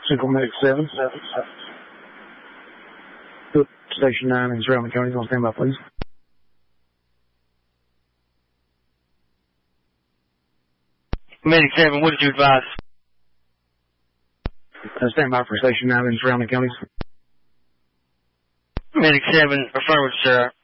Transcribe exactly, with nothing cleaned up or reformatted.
Central Medic seven. Station nine in surrounding counties on standby, please. Medic seven, what did you advise? Uh, stand by for Station nine in surrounding counties. Medic seven, affirmative, sir.